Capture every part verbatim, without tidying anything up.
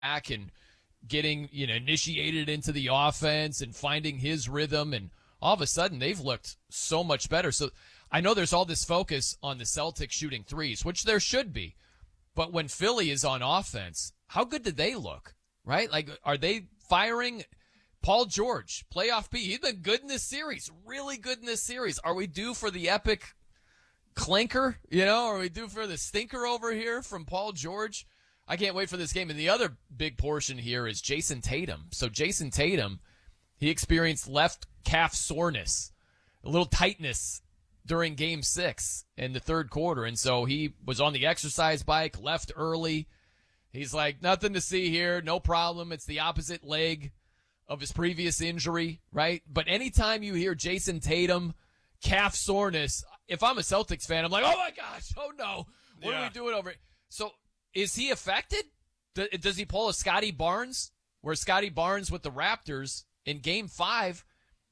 back and getting, you know, initiated into the offense and finding his rhythm. And all of a sudden they've looked so much better. So I know there's all this focus on the Celtics shooting threes, which there should be. But when Philly is on offense, how good did they look, right? Like, are they firing? Paul George, playoff P. He's been good in this series, really good in this series. Are we due for the epic clinker? You know, are we due for the stinker over here from Paul George? I can't wait for this game. And the other big portion here is Jason Tatum. So Jason Tatum, he experienced left calf soreness, a little tightness during game six in the third quarter. And so he was on the exercise bike, left early. He's like, nothing to see here, no problem. It's the opposite leg of his previous injury, right? But anytime you hear Jason Tatum, calf soreness, if I'm a Celtics fan, I'm like, oh my gosh, oh no, what yeah. are we doing over here? So is he affected? Does he pull a Scotty Barnes, where Scotty Barnes with the Raptors in game five,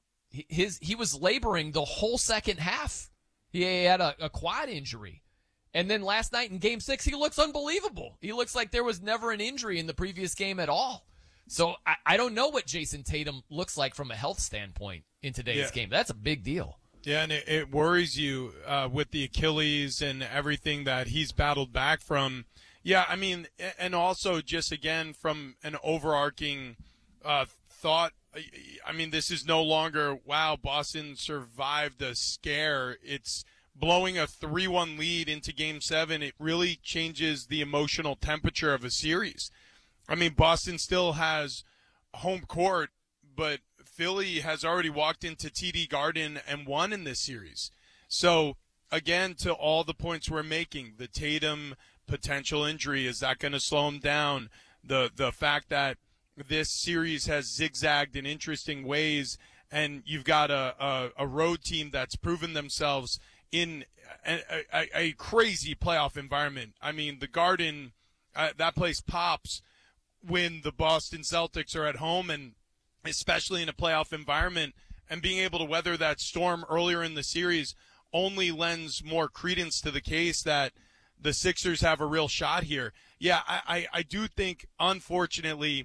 his he was laboring the whole second half. He had a, a quad injury. And then last night in game six, he looks unbelievable. He looks like there was never an injury in the previous game at all. So I, I don't know what Jason Tatum looks like from a health standpoint in today's yeah. game. That's a big deal. Yeah, and it, it worries you uh, with the Achilles and everything that he's battled back from. Yeah, I mean, and also just, again, from an overarching uh, thought, I mean, this is no longer, wow, Boston survived a scare. It's blowing a three one lead into Game seven. It really changes the emotional temperature of a series. I mean, Boston still has home court, but Philly has already walked into T D Garden and won in this series. So, again, to all the points we're making, the Tatum potential injury, is that going to slow him down? The the fact that this series has zigzagged in interesting ways, and you've got a, a, a road team that's proven themselves in a, a, a crazy playoff environment. I mean, the Garden, uh, that place pops when the Boston Celtics are at home, and especially in a playoff environment, and being able to weather that storm earlier in the series only lends more credence to the case that the Sixers have a real shot here. Yeah, I, I, I do think, unfortunately,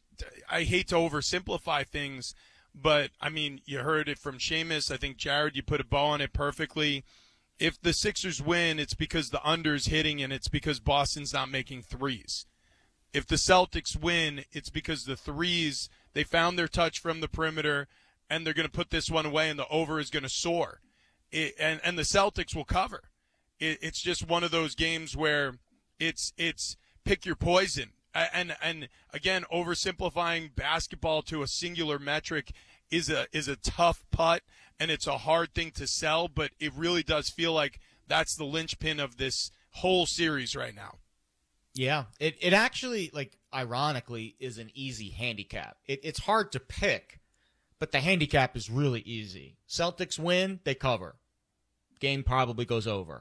I hate to oversimplify things, but, I mean, you heard it from Seamus. I think, Jared, you put a bow on it perfectly. If the Sixers win, it's because the under's hitting, and it's because Boston's not making threes. If the Celtics win, it's because the threes, they found their touch from the perimeter, and they're going to put this one away, and the over is going to soar. It, and, and the Celtics will cover. It, it's just one of those games where it's it's pick your poison. And, and again, oversimplifying basketball to a singular metric is a is a tough putt, and it's a hard thing to sell, but it really does feel like that's the linchpin of this whole series right now. Yeah, it, it actually, like, ironically, is an easy handicap. It, it's hard to pick, but the handicap is really easy. Celtics win, they cover. Game probably goes over.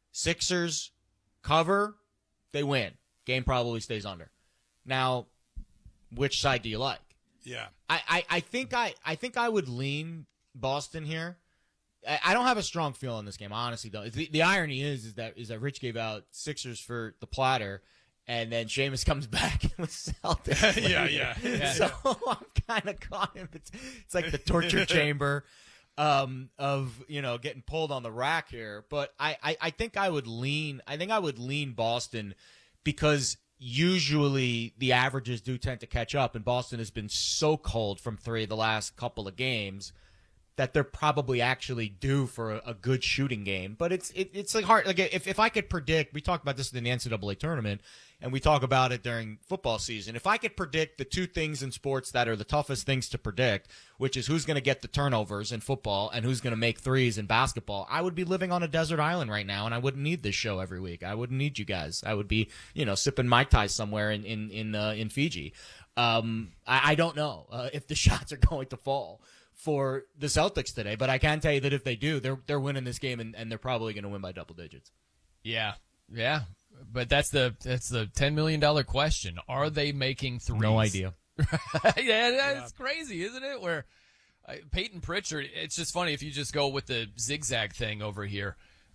Sixers cover, they win. Game probably stays under. Now, which side do you like? Yeah. I, I, I think I I think I would lean Boston here. I, I don't have a strong feel on this game, I honestly don't. The, the irony is is that is that Rich gave out Sixers for the platter, and then Seamus comes back with Celtics. yeah, yeah, yeah. So I'm kind of caught in. It's, it's like the torture chamber um, of, you know, getting pulled on the rack here. But I, I, I think I would lean. I think I would lean Boston because usually the averages do tend to catch up, and Boston has been so cold from three the last couple of games that they're probably actually due for a, a good shooting game. But it's it, it's like hard. Like if if I could predict, we talked about this in the N C double A tournament, and we talk about it during football season. If I could predict the two things in sports that are the toughest things to predict, which is who's going to get the turnovers in football and who's going to make threes in basketball, I would be living on a desert island right now, and I wouldn't need this show every week. I wouldn't need you guys. I would be, you know, sipping Mai Tai somewhere in in in, uh, in Fiji. Um, I, I don't know uh, if the shots are going to fall for the Celtics today, but I can tell you that if they do, they're they're winning this game, and, and they're probably going to win by double digits. Yeah, yeah, but that's the that's the ten million dollar question: are they making threes? No idea. yeah, that's yeah. crazy, isn't it? Where uh, Peyton Pritchard, it's just funny if you just go with the zigzag thing over here.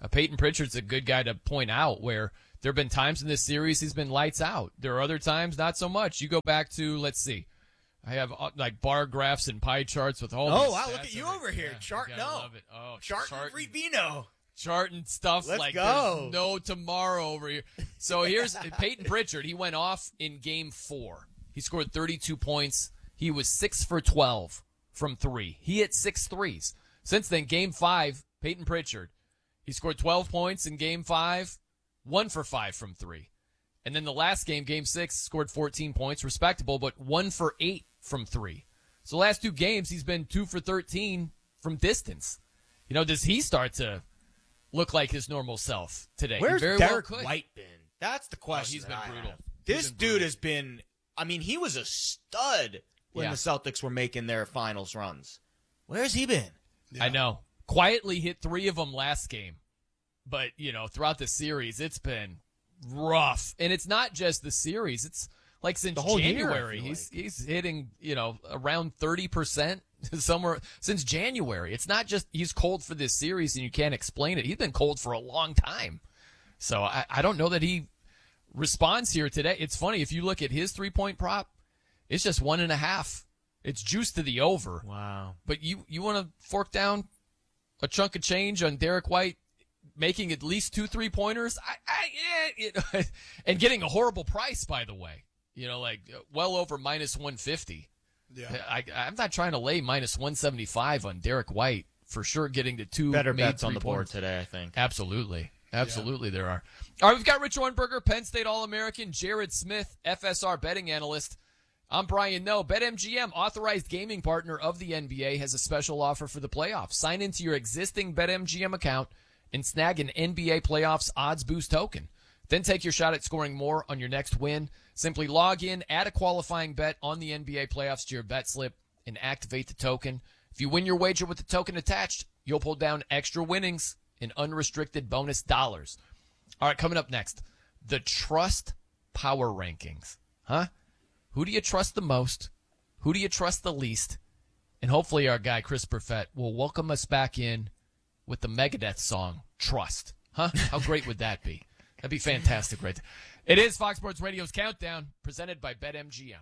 Uh, Peyton Pritchard's a good guy to point out where there have been times in this series he's been lights out. There are other times not so much. You go back to, let's see, I have uh, like bar graphs and pie charts with all. Oh, these wow! stats Look at you of it. over here, Yeah, chart. you gotta No, love it. Oh, chart, chart and Rivino. charting stuff Let's like go. there's no tomorrow over here. So here's Peyton Pritchard. He went off in game four. He scored thirty-two points. He was six for twelve from three. He hit six threes. Since then, game five, Peyton Pritchard. He scored twelve points in game five, one for five from three. And then the last game, game six, scored fourteen points, respectable, but one for eight from three. So the last two games, he's been two for thirteen from distance. You know, does he start to look like his normal self today? Where's he very Derek well could. White been? That's the question. Oh, he's that been I brutal. have. He's This been dude brutal. has been. I mean, he was a stud when Yeah. the Celtics were making their finals runs. Where's he been? I know. Quietly hit three of them last game. But, you know, throughout the series, it's been rough. And it's not just the series. It's like since The whole year, I January. feel he's like. he's hitting, you know, around thirty percent somewhere since January. It's not just he's cold for this series and you can't explain it. He's been cold for a long time. So I, I don't know that he responds here today. It's funny. If you look at his three-point prop, it's just one and a half. It's juiced to the over. Wow. But you, you want to fork down a chunk of change on Derek White making at least two three-pointers? I, I, yeah, it, and getting a horrible price, by the way. You know, like well over minus one fifty. Yeah. I, I'm not trying to lay minus one seventy-five on Derek White. For sure getting to two Better made bets on the board three-pointers. today, I think. Absolutely. Absolutely there are. All right, we've got Rich Ornberger, Penn State All-American, Jared Smith, F S R betting analyst. I'm Brian Noe. BetMGM, authorized gaming partner of the N B A, has a special offer for the playoffs. Sign into your existing BetMGM account and snag an N B A Playoffs odds boost token. Then take your shot at scoring more on your next win. Simply log in, add a qualifying bet on the N B A playoffs to your bet slip, and activate the token. If you win your wager with the token attached, you'll pull down extra winnings and unrestricted bonus dollars. All right, coming up next, the Trust Power Rankings. Huh? Who do you trust the most? Who do you trust the least? And hopefully our guy, Chris Perfett, will welcome us back in with the Megadeth song, Trust. Huh? How great would that be? That'd be fantastic, right there. It is Fox Sports Radio's Countdown, presented by BetMGM.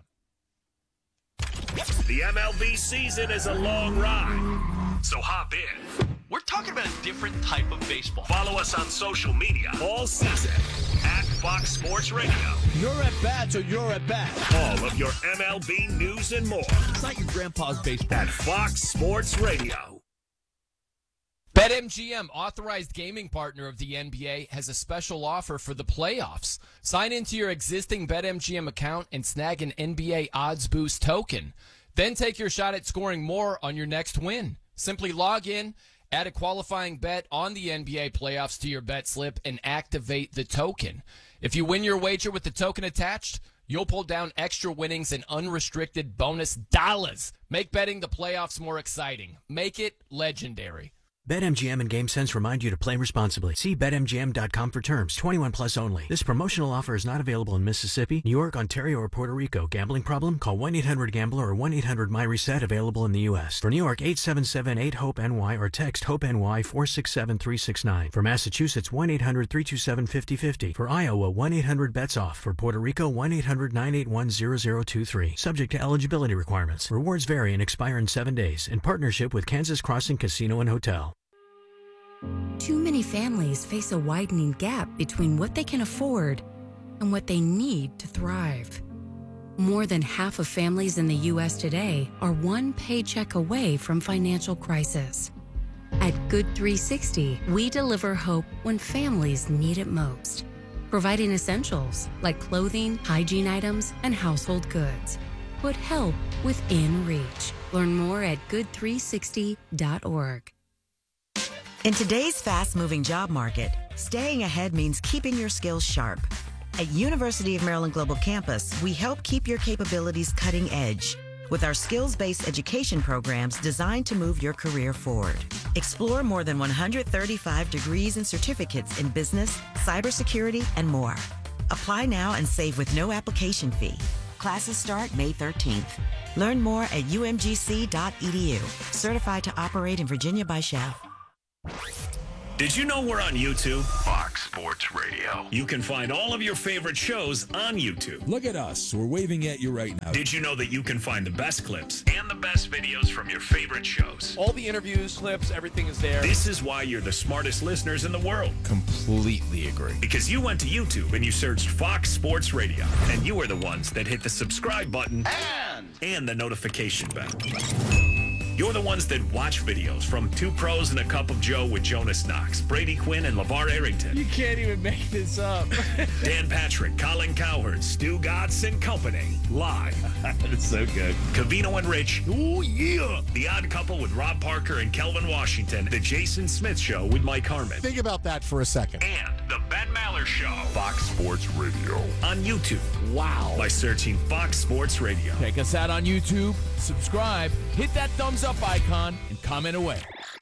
The M L B season is a long ride, so hop in. We're talking about a different type of baseball. Follow us on social media all season at Fox Sports Radio. You're at bat, so you're at bat. All of your M L B news and more It's not your grandpa's baseball. at Fox Sports Radio. BetMGM, authorized gaming partner of the N B A, has a special offer for the playoffs. Sign into your existing BetMGM account and snag an N B A odds boost token. Then take your shot at scoring more on your next win. Simply log in, add a qualifying bet on the N B A playoffs to your bet slip, and activate the token. If you win your wager with the token attached, you'll pull down extra winnings and unrestricted bonus dollars. Make betting the playoffs more exciting. Make it legendary. BetMGM and GameSense remind you to play responsibly. See Bet M G M dot com for terms. twenty-one plus only. This promotional offer is not available in Mississippi, New York, Ontario, or Puerto Rico. Gambling problem? Call one eight hundred gambler or one eight hundred my reset, available in the U S. For New York, eight seven seven eight hope N Y or text HOPE-NY four six seven three six nine. For Massachusetts, one eight hundred three two seven five zero five zero. For Iowa, one eight hundred bets off. For Puerto Rico, one eight hundred nine eight one zero zero two three. Subject to eligibility requirements. Rewards vary and expire in seven days. In partnership with Kansas Crossing Casino and Hotel. Too many families face a widening gap between what they can afford and what they need to thrive. More than half of families in the U S today are one paycheck away from financial crisis. At Good three sixty, we deliver hope when families need it most, providing essentials like clothing, hygiene items, and household goods. Put help within reach. Learn more at good three sixty dot org. In today's fast-moving job market, staying ahead means keeping your skills sharp. At University of Maryland Global Campus, we help keep your capabilities cutting edge with our skills-based education programs designed to move your career forward. Explore more than one hundred thirty-five degrees and certificates in business, cybersecurity, and more. Apply now and save with no application fee. Classes start May thirteenth. Learn more at U M G C dot E D U. Certified to operate in Virginia by S C H A F. Did you know we're on YouTube? Fox Sports Radio. You can find all of your favorite shows on YouTube. Look at us. We're waving at you right now. Did you know that you can find the best clips and the best videos from your favorite shows? All the interviews, clips, everything is there. This is why you're the smartest listeners in the world. Completely agree. Because you went to YouTube and you searched Fox Sports Radio, and you are the ones that hit the subscribe button And, and the notification bell. You're the ones that watch videos from Two Pros and a Cup of Joe with Jonas Knox, Brady Quinn, and LeVar Arrington. You can't even make this up. Dan Patrick, Colin Cowherd, Stu Gatz and Company. Live. it's so good. Cavino and Rich. Oh, yeah. The Odd Couple with Rob Parker and Kelvin Washington. The Jason Smith Show with Mike Harmon. Think about that for a second. And The Ben Maller Show. Fox Sports Radio. On YouTube. Wow. By searching Fox Sports Radio. Check us out on YouTube, subscribe, hit that thumbs up icon, and comment away.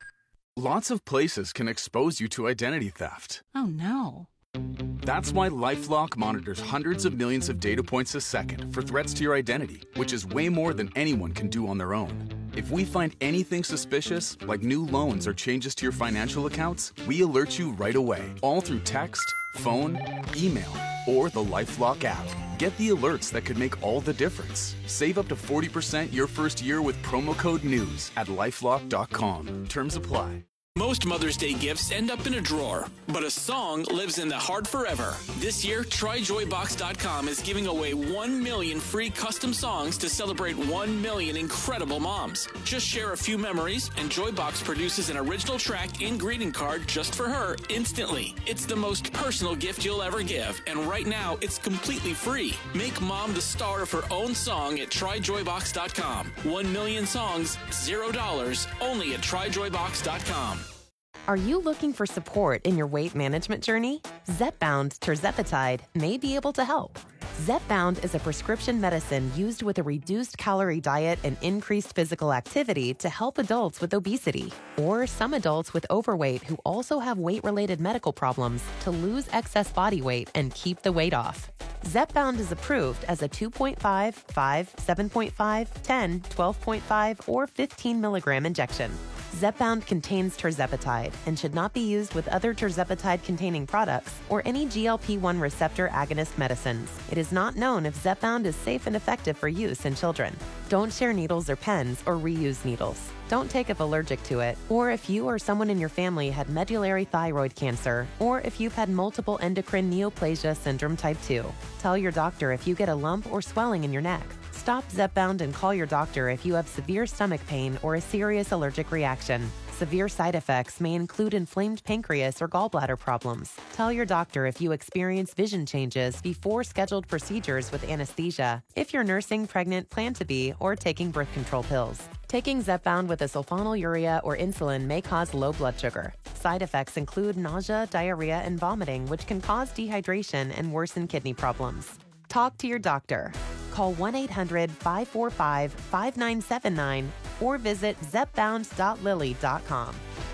Lots of places can expose you to identity theft. Oh, no. That's why LifeLock monitors hundreds of millions of data points a second for threats to your identity, which is way more than anyone can do on their own. If we find anything suspicious, like new loans or changes to your financial accounts, we alert you right away, all through text, phone, email, or the LifeLock app. Get the alerts that could make all the difference. Save up to forty percent your first year with promo code NEWS at lifelock dot com. Terms apply. Most Mother's Day gifts end up in a drawer, but a song lives in the heart forever. This year, Try Joy Box dot com is giving away one million free custom songs to celebrate one million incredible moms. Just share a few memories, and Joybox produces an original track and greeting card just for her instantly. It's the most personal gift you'll ever give, and right now, it's completely free. Make mom the star of her own song at Try Joy Box dot com. One million songs, zero dollars, only at Try Joy Box dot com. Are you looking for support in your weight management journey? Zepbound tirzepatide may be able to help. Zepbound is a prescription medicine used with a reduced calorie diet and increased physical activity to help adults with obesity or some adults with overweight who also have weight-related medical problems to lose excess body weight and keep the weight off. Zepbound is approved as a two point five, five, seven point five, ten, twelve point five, or fifteen milligram injection. Zepbound contains tirzepatide and should not be used with other tirzepatide-containing products or any G L P one receptor agonist medicines. It is not known if Zepbound is safe and effective for use in children. Don't share needles or pens or reuse needles. Don't take if allergic to it, or if you or someone in your family had medullary thyroid cancer, or if you've had multiple endocrine neoplasia syndrome type two. Tell your doctor if you get a lump or swelling in your neck. Stop Zepbound and call your doctor if you have severe stomach pain or a serious allergic reaction. Severe side effects may include inflamed pancreas or gallbladder problems. Tell your doctor if you experience vision changes before scheduled procedures with anesthesia, if you're nursing, pregnant, plan to be, or taking birth control pills. Taking Zepbound with a sulfonylurea or insulin may cause low blood sugar. Side effects include nausea, diarrhea, and vomiting, which can cause dehydration and worsen kidney problems. Talk to your doctor. Call one eight hundred, five four five, five nine seven nine or visit zepbound dot lilly dot com.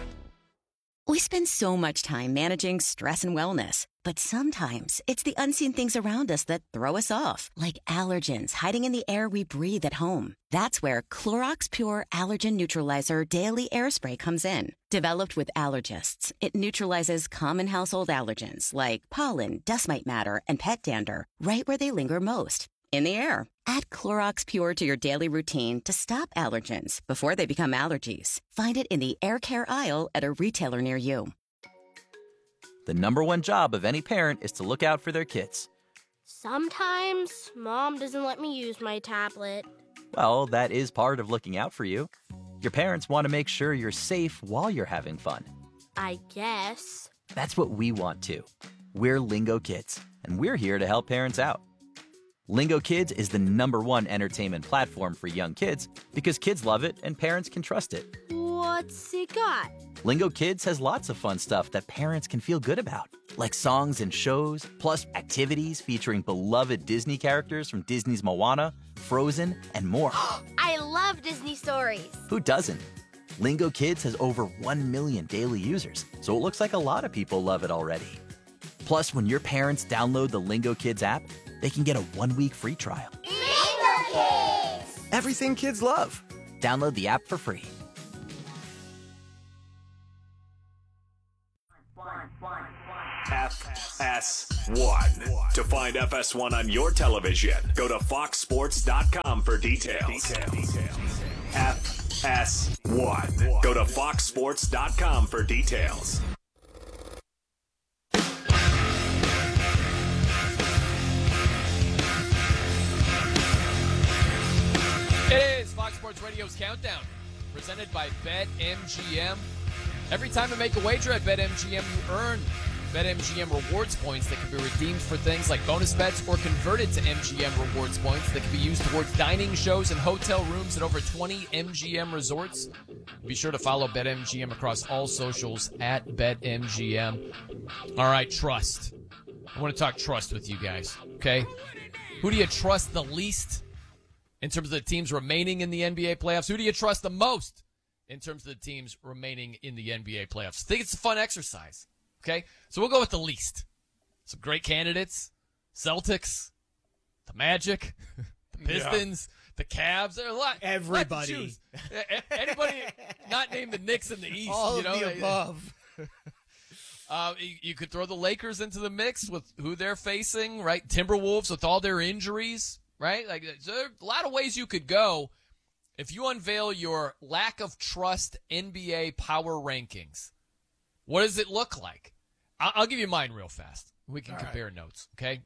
We spend so much time managing stress and wellness, but sometimes it's the unseen things around us that throw us off, like allergens hiding in the air we breathe at home. That's where Clorox Pure Allergen Neutralizer Daily Air Spray comes in. Developed with allergists, it neutralizes common household allergens like pollen, dust mite matter, and pet dander right where they linger most, in the air. Add Clorox Pure to your daily routine to stop allergens before they become allergies. Find it in the air care aisle at a retailer near you. The number one job of any parent is to look out for their kids. Sometimes Mom doesn't let me use my tablet. Well, that is part of looking out for you. Your parents want to make sure you're safe while you're having fun. I guess. That's what we want too. We're Lingo Kids, and we're here to help parents out. Lingo Kids is the number one entertainment platform for young kids because kids love it and parents can trust it. What's it got? Lingo Kids has lots of fun stuff that parents can feel good about, like songs and shows, plus activities featuring beloved Disney characters from Disney's Moana, Frozen, and more. I love Disney stories. Who doesn't? Lingo Kids has over one million daily users, so it looks like a lot of people love it already. Plus, when your parents download the Lingo Kids app, they can get a one-week free trial. Lingo Kids! Everything kids love. Download the app for free. S one. To find F S one on your television, go to fox sports dot com for details. F S one. Go to fox sports dot com for details. It is Fox Sports Radio's Countdown, presented by BetMGM. Every time you make a wager at BetMGM, you earn BetMGM rewards points that can be redeemed for things like bonus bets or converted to M G M rewards points that can be used towards dining shows and hotel rooms at over twenty M G M resorts. Be sure to follow BetMGM across all socials at BetMGM. All right, trust. I want to talk trust with you guys, okay? Who do you trust the least in terms of the teams remaining in the N B A playoffs? Who do you trust the most in terms of the teams remaining in the N B A playoffs? I think it's a fun exercise, okay? So we'll go with the least. Some great candidates. Celtics, the Magic, the Pistons, yeah. the Cavs. There are a lot. Everybody. Lot to choose. Anybody not named the Knicks in the East. All you know? of the above. Uh, you, you could throw the Lakers into the mix with who they're facing, right? Timberwolves with all their injuries, right? Like, there are a lot of ways you could go. If you unveil your lack of trust N B A power rankings, what does it look like? I'll, I'll give you mine real fast. We can all compare right. notes, okay?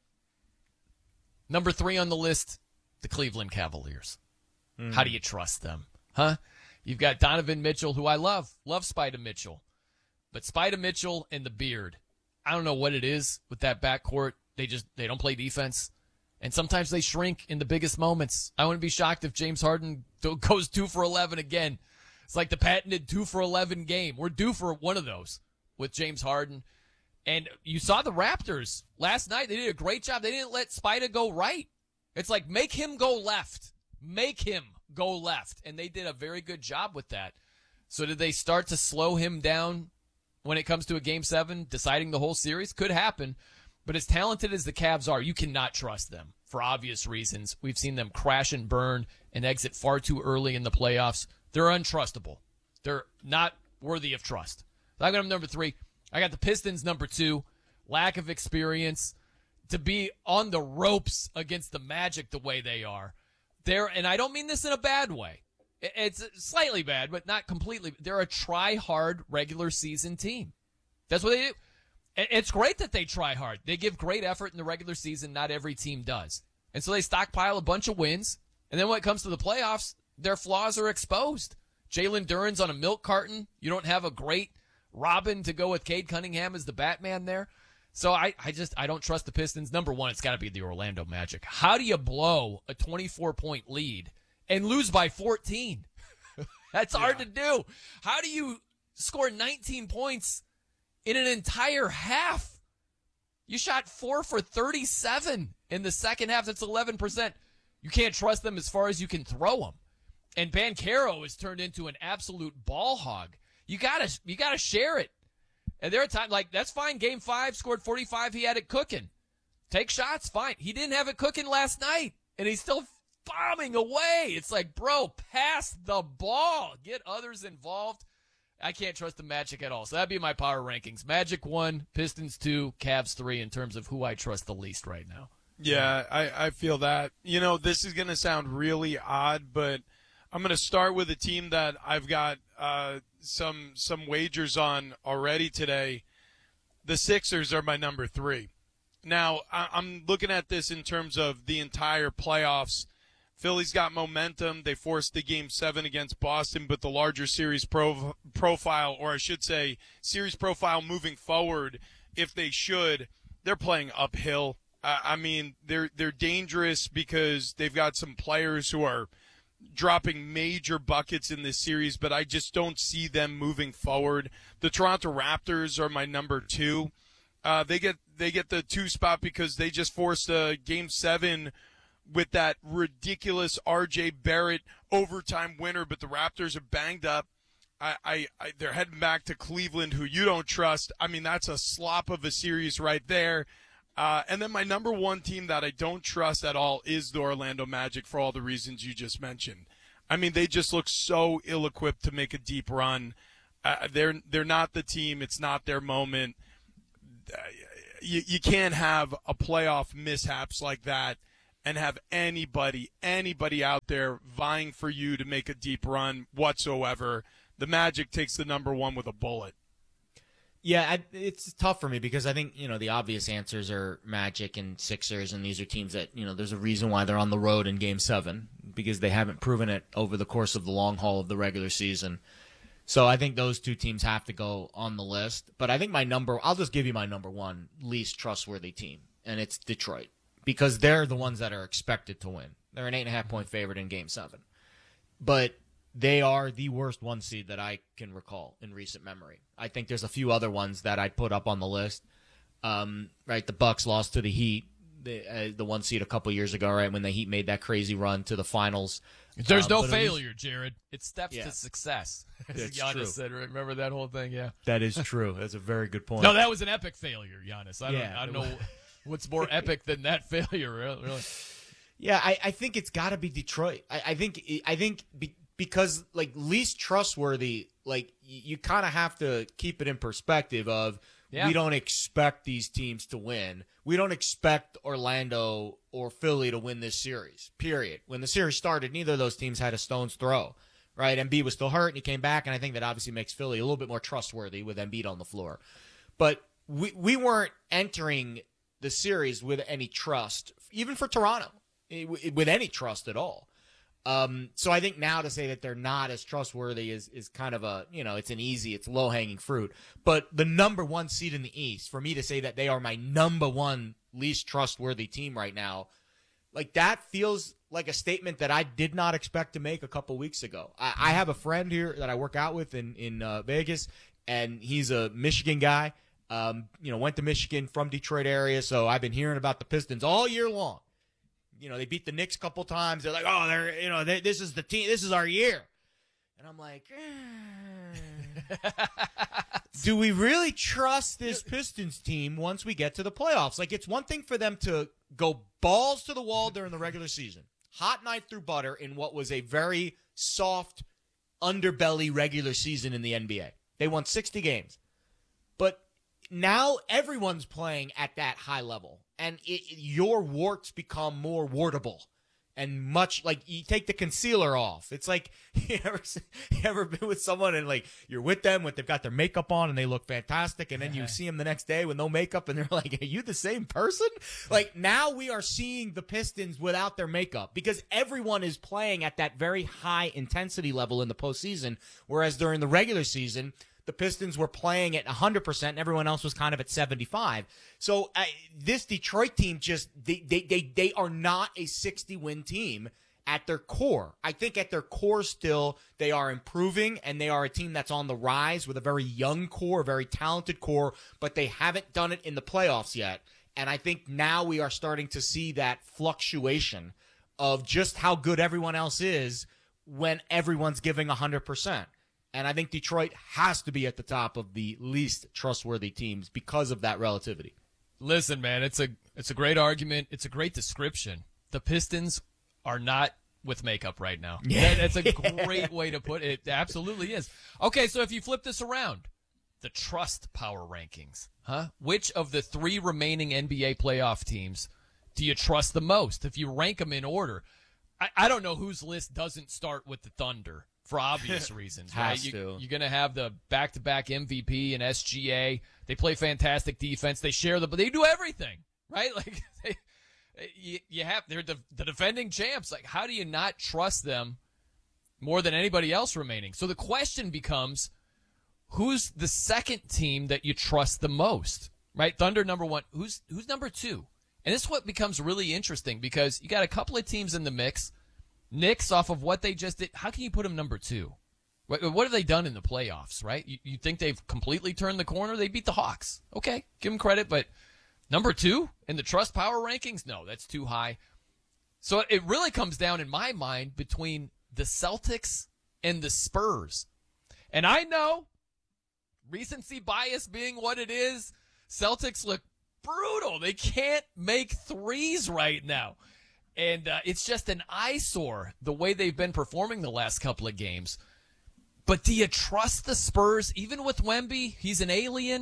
Number three on the list, the Cleveland Cavaliers. Mm. How do you trust them? Huh? You've got Donovan Mitchell, who I love. Love Spida Mitchell. But Spida Mitchell and the beard, I don't know what it is with that backcourt. They just they don't play defense. And sometimes they shrink in the biggest moments. I wouldn't be shocked if James Harden goes two for eleven again. It's like the patented two for eleven game. We're due for one of those with James Harden. And you saw the Raptors last night. They did a great job. They didn't let Spida go right. It's like, make him go left. Make him go left. And they did a very good job with that. So did they start to slow him down when it comes to a game seven, deciding the whole series? Could happen. But as talented as the Cavs are, you cannot trust them for obvious reasons. We've seen them crash and burn and exit far too early in the playoffs. They're untrustable. They're not worthy of trust. So I got them number three. I got the Pistons number two. Lack of experience. To be on the ropes against the Magic the way they are. They're, and I don't mean this in a bad way. It's slightly bad, but not completely. They're a try-hard regular season team. That's what they do. It's great that they try hard. They give great effort in the regular season. Not every team does. And so they stockpile a bunch of wins. And then when it comes to the playoffs, their flaws are exposed. Jalen Duren's on a milk carton. You don't have a great Robin to go with Cade Cunningham as the Batman there. So I, I just I don't trust the Pistons. Number one, it's got to be the Orlando Magic. How do you blow a twenty-four point lead and lose by fourteen? That's yeah. hard to do. How do you score nineteen points in an entire half? You shot four for thirty-seven in the second half. That's eleven percent. You can't trust them as far as you can throw them. And Banchero has turned into an absolute ball hog. You gotta, you gotta share it. And there are times, like, that's fine. Game five, scored forty-five. He had it cooking. Take shots, fine. He didn't have it cooking last night, and he's still bombing away. It's like, bro, pass the ball. Get others involved. I can't trust the Magic at all. So that'd be my power rankings. Magic one, Pistons two, Cavs three in terms of who I trust the least right now. Yeah, I, I feel that. You know, this is going to sound really odd, but I'm going to start with a team that I've got uh, some some wagers on already today. The Sixers are my number three. Now, I, I'm looking at this in terms of the entire playoffs. Philly's got momentum. They forced the game seven against Boston, but the larger series pro- profile, or I should say series profile moving forward, if they should, they're playing uphill. Uh, I mean, they're they're dangerous because they've got some players who are dropping major buckets in this series, but I just don't see them moving forward. The Toronto Raptors are my number two. Uh, they get they get the two spot because they just forced a game seven with that ridiculous R J Barrett overtime winner, but the Raptors are banged up. I, I, I they're heading back to Cleveland, who you don't trust. I mean, that's a slop of a series right there. Uh, and then my number one team that I don't trust at all is the Orlando Magic for all the reasons you just mentioned. I mean, they just look so ill-equipped to make a deep run. Uh, they're they're not the team. It's not their moment. Uh, you, you can't have a playoff mishaps like that and have anybody, anybody out there vying for you to make a deep run whatsoever. The Magic takes the number one with a bullet. Yeah, I, it's tough for me because I think, you know, the obvious answers are Magic and Sixers, and these are teams that, you know, there's a reason why they're on the road in Game seven because they haven't proven it over the course of the long haul of the regular season. So I think those two teams have to go on the list. But I think my number, I'll just give you my number one least trustworthy team, and it's Detroit because they're the ones that are expected to win. They're an eight and a half point favorite in Game seven. But they are the worst one seed that I can recall in recent memory. I think there's a few other ones that I'd put up on the list. Um, right, the Bucks lost to the Heat, the, uh, the one seed a couple years ago, right, when the Heat made that crazy run to the finals. There's um, no least, failure, Jared. It's steps yeah. to success. As It's Giannis true. said, remember that whole thing? Yeah, that is true. That's a very good point. No, that was an epic failure, Giannis. I don't, Yeah, I don't it know what's more epic than that failure. Really. Yeah, I, I think it's got to be Detroit. I, I think I think be, because like least trustworthy, like you, you kind of have to keep it in perspective of Yeah. we don't expect these teams to win. We don't expect Orlando or Philly to win this series, period. When the series started, neither of those teams had a stone's throw, right? Embiid was still hurt, and he came back, and I think that obviously makes Philly a little bit more trustworthy with Embiid on the floor. But we, we weren't entering the series with any trust, even for Toronto, with any trust at all. Um, so I think now to say that they're not as trustworthy is, is kind of a, you know, it's an easy, it's low-hanging fruit. But the number one seed in the East, for me to say that they are my number one least trustworthy team right now, like that feels like a statement that I did not expect to make a couple weeks ago. I, I have a friend here that I work out with in, in uh, Vegas, and he's a Michigan guy, um, you know, went to Michigan from Detroit area, so I've been hearing about the Pistons all year long. You know, they beat the Knicks a couple times. They're like, oh, they're, you know, they, this is the team. This is our year. And I'm like, eh. do we really trust this Pistons team once we get to the playoffs? Like, it's one thing for them to go balls to the wall during the regular season, hot knife through butter in what was a very soft underbelly regular season in the N B A. They won sixty games. But now everyone's playing at that high level. And it, your warts become more wartable, and much like you take the concealer off. It's like you ever you ever been with someone and like you're with them when they've got their makeup on and they look fantastic, and then you see them the next day with no makeup and they're like, "Are you the same person?" Like now we are seeing the Pistons without their makeup because everyone is playing at that very high intensity level in the postseason, whereas during the regular season, the Pistons were playing at one hundred percent and everyone else was kind of at seventy-five. So uh, this Detroit team just, they, they, they, they are not a sixty-win team at their core. I think at their core still, they are improving, and they are a team that's on the rise with a very young core, a very talented core, but they haven't done it in the playoffs yet. And I think now we are starting to see that fluctuation of just how good everyone else is when everyone's giving one hundred percent. And I think Detroit has to be at the top of the least trustworthy teams because of that relativity. Listen, man, it's a it's a great argument. It's a great description. The Pistons are not with makeup right now. Yeah. That's a great way to put it. It absolutely is. Okay, so if you flip this around, the trust power rankings, huh? Which of the three remaining N B A playoff teams do you trust the most? If you rank them in order, I, I don't know whose list doesn't start with the Thunder. For obvious reasons, right? Has You, to. you're going to have the back-to-back M V P and S G A. They play fantastic defense. They share the, but they do everything, right? Like they, you, you have, they're the, the defending champs. Like, how do you not trust them more than anybody else remaining? So the question becomes, who's the second team that you trust the most, right? Thunder number one. Who's who's number two? And this is what becomes really interesting because you got a couple of teams in the mix. Knicks, off of what they just did, how can you put them number two? What, what have they done in the playoffs, right? You, you think they've completely turned the corner? They beat the Hawks. Okay, give them credit, but number two in the trust power rankings? No, that's too high. So it really comes down, in my mind, between the Celtics and the Spurs. And I know, recency bias being what it is, Celtics look brutal. They can't make threes right now. And uh, it's just an eyesore the way they've been performing the last couple of games. But do you trust the Spurs, even with Wemby? He's an alien.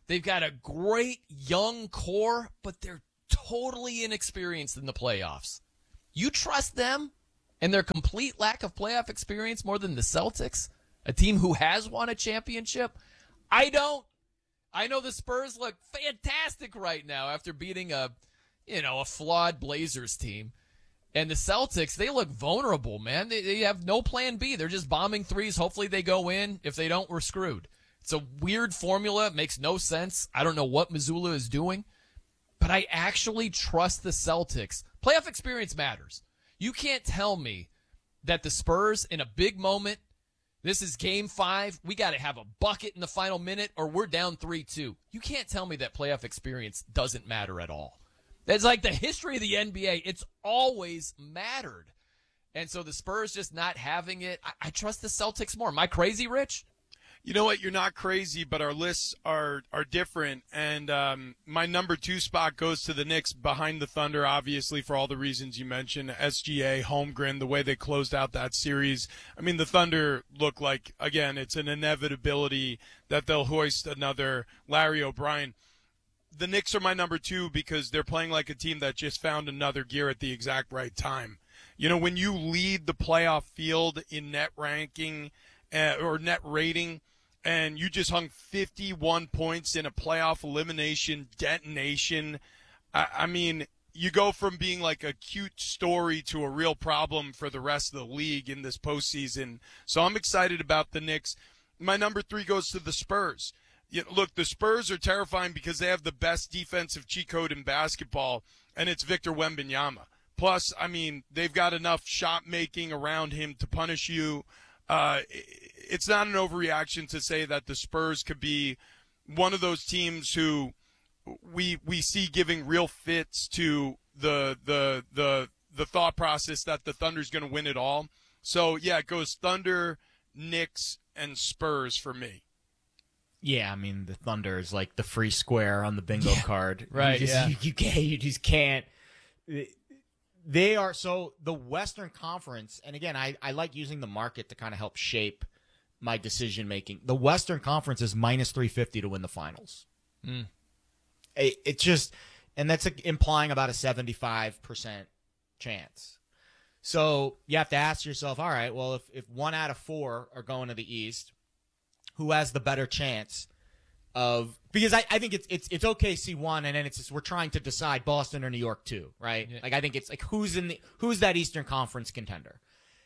They've got a great young core, but they're totally inexperienced in the playoffs. You trust them and their complete lack of playoff experience more than the Celtics, a team who has won a championship? I don't. I know the Spurs look fantastic right now after beating a, you know, a flawed Blazers team. And the Celtics, they look vulnerable, man. They, they have no plan B. They're just bombing threes. Hopefully they go in. If they don't, we're screwed. It's a weird formula. It makes no sense. I don't know what Mazzulla is doing. But I actually trust the Celtics. Playoff experience matters. You can't tell me that the Spurs, in a big moment, this is game five, we got to have a bucket in the final minute, or we're down three two. You can't tell me that playoff experience doesn't matter at all. That's like the history of the N B A. It's always mattered. And so the Spurs just not having it, I, I trust the Celtics more. Am I crazy, Rich? You know what? You're not crazy, but our lists are are different. And um, my number two spot goes to the Knicks behind the Thunder, obviously, for all the reasons you mentioned. S G A, Holmgren, the way they closed out that series. I mean, the Thunder look like, again, it's an inevitability that they'll hoist another Larry O'Brien. The Knicks are my number two because they're playing like a team that just found another gear at the exact right time. You know, when you lead the playoff field in net ranking uh, or net rating, and you just hung fifty-one points in a playoff elimination detonation, I, I mean, you go from being like a cute story to a real problem for the rest of the league in this postseason. So I'm excited about the Knicks. My number three goes to the Spurs. You know, look, the Spurs are terrifying because they have the best defensive cheat code in basketball, and it's Victor Wembanyama. Plus, I mean, they've got enough shot making around him to punish you. Uh, it's not an overreaction to say that the Spurs could be one of those teams who we we see giving real fits to the the the the thought process that the Thunder's going to win it all. So yeah, it goes Thunder, Knicks, and Spurs for me. Yeah, I mean the Thunder is like the free square on the bingo yeah, card. Right? You just, yeah. You, you can't. You just can't. They are so the Western Conference, and again, I, I like using the market to kind of help shape my decision making. The Western Conference is minus three fifty to win the finals. Mm. It, it just, and that's implying about a seventy-five percent chance. So you have to ask yourself, all right, well, if, if one out of four are going to the East, who has the better chance of, because I, I think it's it's it's O K C one, and then it's just, we're trying to decide Boston or New York two, right? Yeah. Like I think it's like who's in the who's that Eastern Conference contender.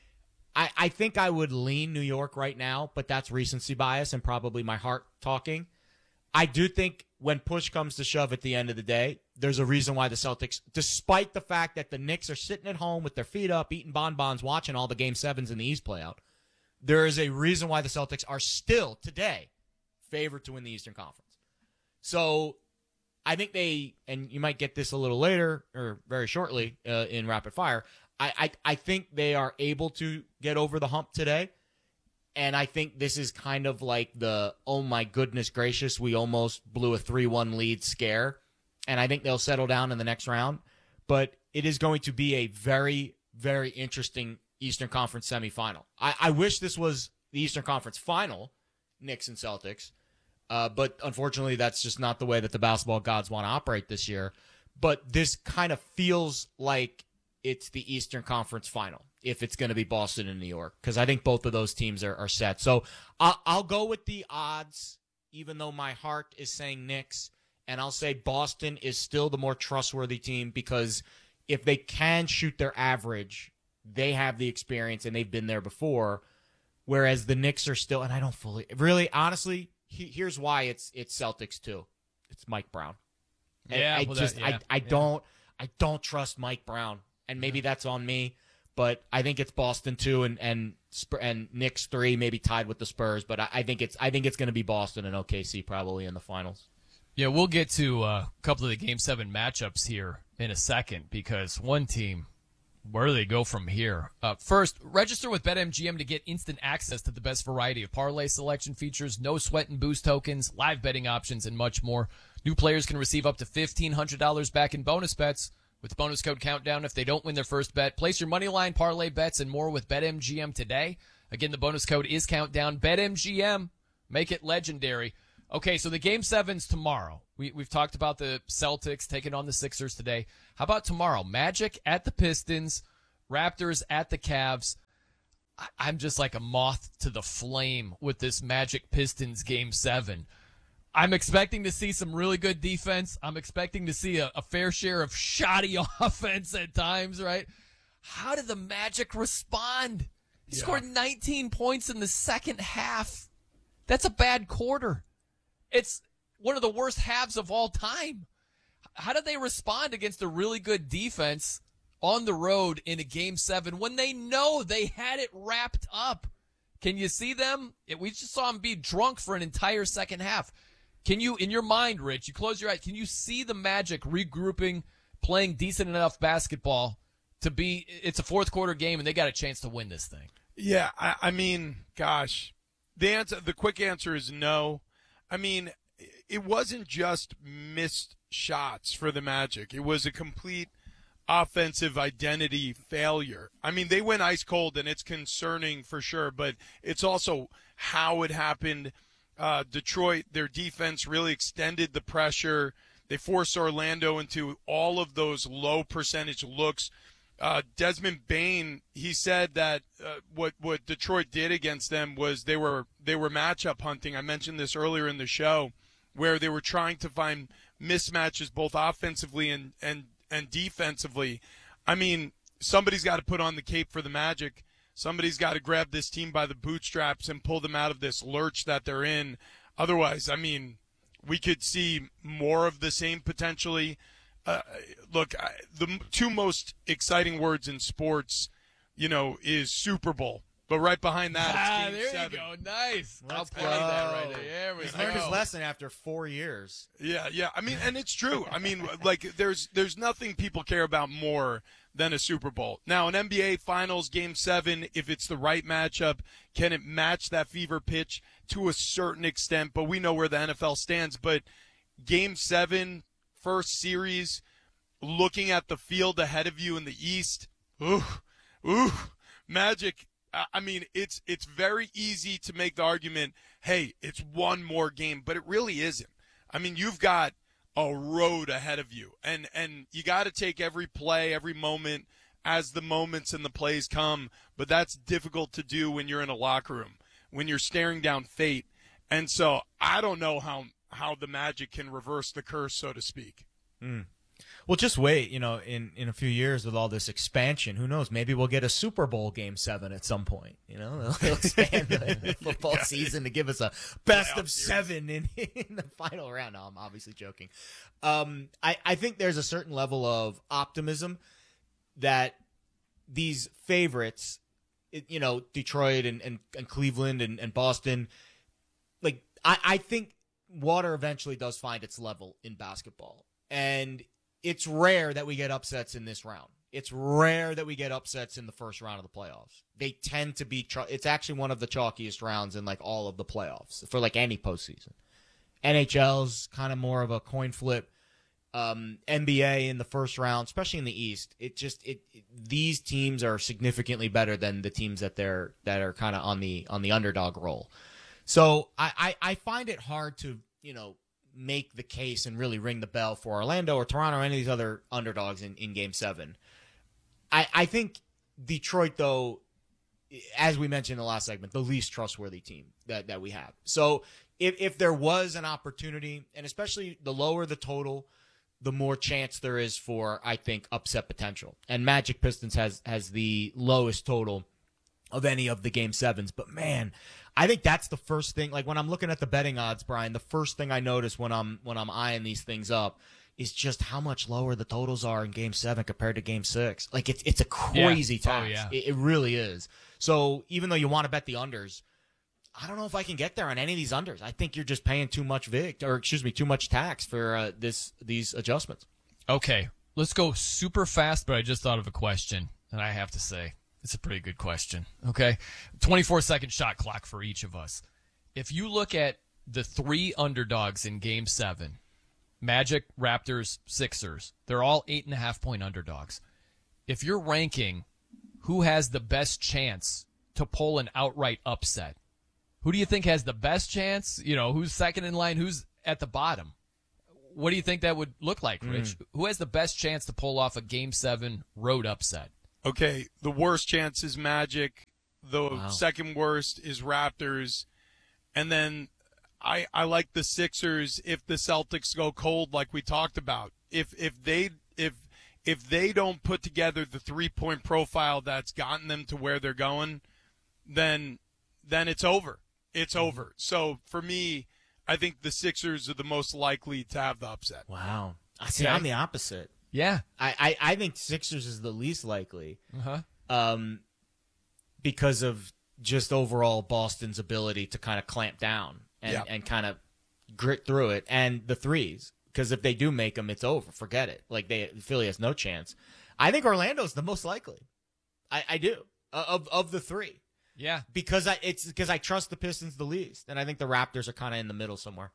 I, I think I would lean New York right now, but that's recency bias and probably my heart talking. I do think when push comes to shove at the end of the day, there's a reason why the Celtics, despite the fact that the Knicks are sitting at home with their feet up, eating bonbons, watching all the Game sevens in the East play out, there is a reason why the Celtics are still, today, favored to win the Eastern Conference. So I think they, and you might get this a little later or very shortly uh, in rapid fire, I, I, I think they are able to get over the hump today. And I think this is kind of like the, oh my goodness gracious, we almost blew a three one lead scare. And I think they'll settle down in the next round. But it is going to be a very, very interesting Eastern Conference semifinal. I, I wish this was the Eastern Conference final, Knicks and Celtics. Uh, but unfortunately, that's just not the way that the basketball gods want to operate this year. But this kind of feels like it's the Eastern Conference final if it's going to be Boston and New York, because I think both of those teams are, are set. So I'll, I'll go with the odds, even though my heart is saying Knicks, and I'll say Boston is still the more trustworthy team because if they can shoot their average, they have the experience and they've been there before, whereas the Knicks are still, and I don't fully, really, honestly, he, here's why it's it's Celtics too. It's Mike Brown. And yeah, I well, just that, yeah, I I yeah. don't I don't trust Mike Brown, and maybe that's on me, but I think it's Boston two and and and Knicks three, maybe tied with the Spurs, but I, I think it's I think it's going to be Boston and O K C probably in the finals. Yeah, we'll get to uh, a couple of the Game seven matchups here in a second because one team, where do they go from here? Uh, first, register with BetMGM to get instant access to the best variety of parlay selection features, no sweat and boost tokens, live betting options, and much more. New players can receive up to fifteen hundred dollars back in bonus bets with bonus code Countdown if they don't win their first bet. Place your moneyline, parlay bets, and more with BetMGM today. Again, the bonus code is Countdown. BetMGM, make it legendary. Okay, so the game seven's tomorrow. We, we've talked about the Celtics taking on the Sixers today. How about tomorrow? Magic at the Pistons, Raptors at the Cavs. I, I'm just like a moth to the flame with this Magic Pistons game seven. I'm expecting to see some really good defense. I'm expecting to see a, a fair share of shoddy offense at times, right? How did the Magic respond? He yeah. scored nineteen points in the second half. That's a bad quarter. It's one of the worst halves of all time. How did they respond against a really good defense on the road in a game seven when they know they had it wrapped up? Can you see them? We just saw them be drunk for an entire second half. Can you, in your mind, Rich, you close your eyes, can you see the Magic regrouping, playing decent enough basketball to be, it's a fourth quarter game and they got a chance to win this thing? Yeah, I, I mean, gosh, the answer, the quick answer is no. I mean, it wasn't just missed shots for the Magic. It was a complete offensive identity failure. I mean, they went ice cold, and it's concerning for sure, but it's also how it happened. Uh, Detroit, their defense really extended the pressure. They forced Orlando into all of those low percentage looks. Uh, Desmond Bane, he said that uh, what what Detroit did against them was they were they were matchup hunting. I mentioned this earlier in the show, where they were trying to find mismatches both offensively and and, and defensively. I mean, somebody's got to put on the cape for the Magic. Somebody's got to grab this team by the bootstraps and pull them out of this lurch that they're in. Otherwise, I mean, we could see more of the same potentially. Uh, look, I, the two most exciting words in sports, you know, is Super Bowl. But right behind that, ah, it's Game there seven. You go. Nice. Let's I'll play go. that right there. There we He's go. learned his lesson after four years. Yeah, yeah. I mean, and it's true. I mean, like, there's there's nothing people care about more than a Super Bowl. Now, an N B A Finals Game seven, if it's the right matchup, can it match that fever pitch to a certain extent? But we know where the N F L stands. But Game seven, first series, looking at the field ahead of you in the East, ooh, ooh, Magic. I mean, it's it's very easy to make the argument, hey, it's one more game, but it really isn't. I mean, you've got a road ahead of you, and, and you got to take every play, every moment as the moments and the plays come, but that's difficult to do when you're in a locker room, when you're staring down fate. And so I don't know how, how the Magic can reverse the curse, so to speak. Mm. Well, just wait, you know, in, in a few years with all this expansion, who knows? Maybe we'll get a Super Bowl Game seven at some point. You know, they'll, they'll expand the football yeah. season to give us a best Playoff of seven in, in the final round. No, I'm obviously joking. Um, I, I think there's a certain level of optimism that these favorites, you know, Detroit and, and, and Cleveland and, and Boston, like, I, I think water eventually does find its level in basketball. And it's rare that we get upsets in this round. It's rare that we get upsets in the first round of the playoffs. They tend to be – it's actually one of the chalkiest rounds in, like, all of the playoffs for, like, any postseason. N H L's kind of more of a coin flip. Um, N B A in the first round, especially in the East, it just it, it these teams are significantly better than the teams that they're that are kind of on the on the underdog role. So I, I, I find it hard to, you know, make the case and really ring the bell for Orlando or Toronto or any of these other underdogs in, in Game seven. I, I think Detroit, though, as we mentioned in the last segment, the least trustworthy team that, that we have. So if, if there was an opportunity, and especially the lower the total, the more chance there is for, I think, upset potential. And Magic Pistons has, has the lowest total of any of the Game sevens. But, man, I think that's the first thing. Like, when I'm looking at the betting odds, Brian, the first thing I notice when I'm when I'm eyeing these things up is just how much lower the totals are in Game seven compared to Game six. Like, it's it's a crazy yeah. tax. Oh, yeah. It, it really is. So even though you want to bet the unders, I don't know if I can get there on any of these unders. I think you're just paying too much vic, or excuse me, too much tax for uh, this these adjustments. Okay, let's go super fast, but I just thought of a question, and I have to say, it's a pretty good question, okay? twenty-four second shot clock for each of us. If you look at the three underdogs in Game seven, Magic, Raptors, Sixers, they're all eight and a half point underdogs. If you're ranking who has the best chance to pull an outright upset, Who do you think has the best chance? You know, who's second in line? Who's at the bottom? What do you think that would look like, Rich? Mm. Who has the best chance to pull off a Game seven road upset? Okay, the worst chance is Magic. The Wow. second worst is Raptors. And then I I like the Sixers if the Celtics go cold like we talked about. If if they if if they don't put together the three-point profile that's gotten them to where they're going, then then it's over. It's over. So for me, I think the Sixers are the most likely to have the upset. Wow. I see. Okay. I'm the opposite. Yeah. I, I, I think Sixers is the least likely. Uh-huh. Um, because of just overall Boston's ability to kind of clamp down and, Yeah. and kind of grit through it, and the threes. Because if they do make them, it's over. Forget it. Like they Philly has no chance. I think Orlando's the most likely. I, I do uh, of of the three. Yeah. Because I it's because I trust the Pistons the least, and I think the Raptors are kind of in the middle somewhere.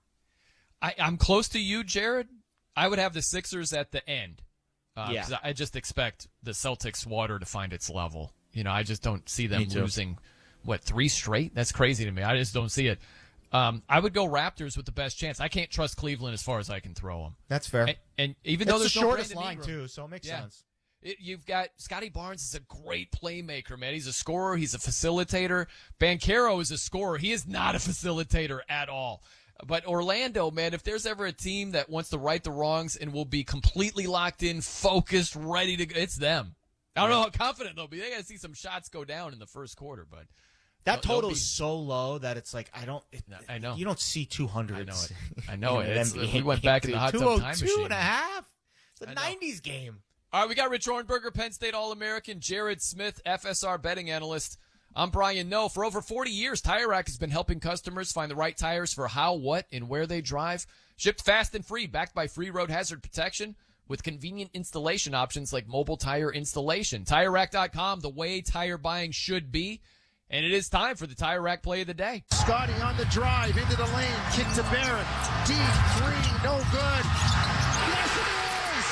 I, I'm close to you, Jared. I would have the Sixers at the end. Uh, Yeah. 'cause I just expect the Celtics water to find its level. You know, I just don't see them Me too. losing, what, three straight? That's crazy to me. I just don't see it. Um, I would go Raptors with the best chance. I can't trust Cleveland as far as I can throw them. That's fair. And, and even It's though the there's no shortest Brandon line, Ingram, too, so it makes Yeah. sense. It, you've got Scotty Barnes is a great playmaker, man. He's a scorer. He's a facilitator. Banchero is a scorer. He is not a facilitator at all. But Orlando, man, if there's ever a team that wants to right the wrongs and will be completely locked in, focused, ready to go, it's them. I don't know how confident they'll be. They got to see some shots go down in the first quarter, but That they'll- they'll total be- is so low that it's like I don't. It, I know. You don't see two hundred. I know it. I know in it. an It's- N B A we went back in the hot tub game. time two oh two machine. and a half. It's a I know. nineties game. All right, we got Rich Hornberger, Penn State All-American, Jared Smith, F S R betting analyst. I'm Brian Noe. For over forty years, Tire Rack has been helping customers find the right tires for how, what, and where they drive. Shipped fast and free, backed by free road hazard protection with convenient installation options like mobile tire installation. Tire Rack dot com, the way tire buying should be. And it is time for the Tire Rack play of the day. Scotty on the drive into the lane, kick to Barrett. Deep three, no good. Yes, it is.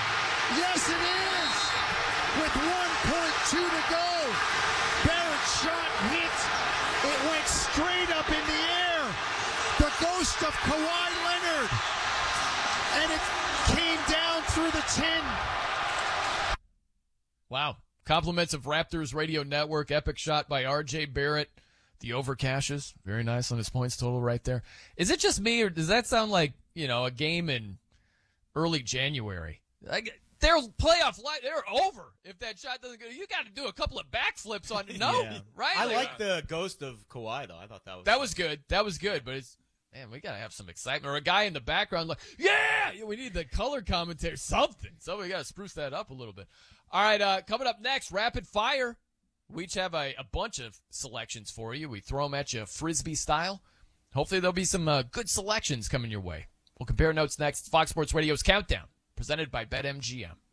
Yes, it is. With one point two to go, Barrett's shot hit. It went straight up in the air. The ghost of Kawhi Leonard. And it came down through the tin. Wow. Compliments of Raptors Radio Network. Epic shot by R J Barrett. The over cashes. Very nice on his points total right there. Is it just me, or does that sound like, you know, a game in early January? Like, their playoff light, they're over if that shot doesn't go. You got to do a couple of backflips on no, Yeah. right? I like the ghost of Kawhi though. I thought that was That was good. That was good, but it's, man, we got to have some excitement. Or a guy in the background like, yeah, we need the color commentary, something. So we got to spruce that up a little bit. All right, uh, coming up next, Rapid Fire. We each have a, a bunch of selections for you. We throw them at you Frisbee style. Hopefully there'll be some uh, good selections coming your way. We'll compare notes next. Fox Sports Radio's Countdown, presented by BetMGM.